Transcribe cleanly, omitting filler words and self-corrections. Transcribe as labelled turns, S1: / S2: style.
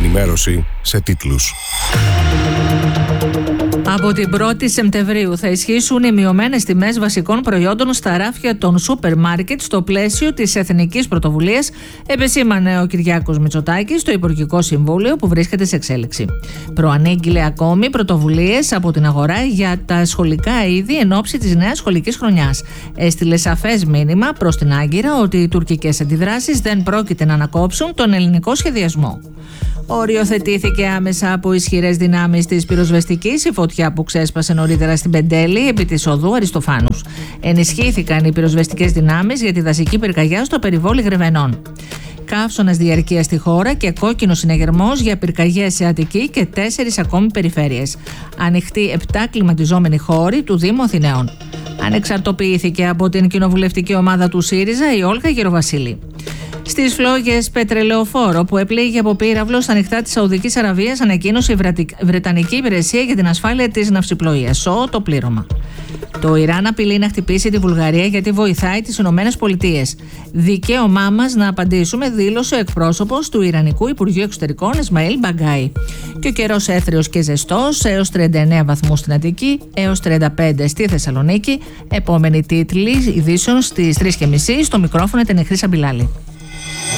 S1: ενημέρωση σε τίτλους.
S2: Από την 1η Σεπτεμβρίου θα ισχύσουν οι μειωμένες τιμές βασικών προϊόντων στα ράφια των σούπερ μάρκετ στο πλαίσιο της Εθνικής Πρωτοβουλίας, επεσήμανε ο Κυριάκος Μητσοτάκης στο Υπουργικό Συμβούλιο που βρίσκεται σε εξέλιξη. Προανήγγειλε ακόμη πρωτοβουλίες από την αγορά για τα σχολικά είδη εν ώψη της νέας σχολικής χρονιάς. Έστειλε σαφές μήνυμα προς την Άγκυρα ότι οι τουρκικές αντιδράσεις δεν πρόκειται να ανακόψουν τον ελληνικό σχεδιασμό. Οριοθετήθηκε άμεσα από ισχυρές δυνάμεις της πυροσβεστικής η φωτιά που ξέσπασε νωρίτερα στην Πεντέλη επί της οδού Αριστοφάνους. Ενισχύθηκαν οι πυροσβεστικές δυνάμεις για τη δασική πυρκαγιά στο περιβόλι Γρεβενών. Καύσωνας διαρκείας στη χώρα και κόκκινο συναγερμός για πυρκαγιές σε Αττική και 4 ακόμη περιφέρειες. Ανοιχτοί 7 κλιματιζόμενοι χώροι του Δήμου Αθηναίων. Ανεξαρτοποιήθηκε από την κοινοβουλευτική ομάδα του ΣΥΡΙΖΑ η Όλγα Γεροβασίλη. Στις φλόγες πετρελαιοφόρο που επλήγει από πύραυλο στα νυχτά της Σαουδικής Αραβίας, ανακοίνωσε η Βρετανική Υπηρεσία για την Ασφάλεια της Ναυσιπλοείας, το πλήρωμα. Το Ιράν απειλεί να χτυπήσει τη Βουλγαρία γιατί βοηθάει τις Ηνωμένες Πολιτείες. Δικαίωμά μας να απαντήσουμε, δήλωσε ο εκπρόσωπος του Ιρανικού Υπουργείου Εξωτερικών Ισμαήλ Μπαγκάι. Και ο καιρός έθριος και ζεστός, έως 39 βαθμούς στην Αττική, έως 35 στη Θεσσαλονίκη. Επόμενη τίτλη ειδήσεων στις 3:30. Στο μικρόφωνο ήταν η Χρύσα Μπιλάλη.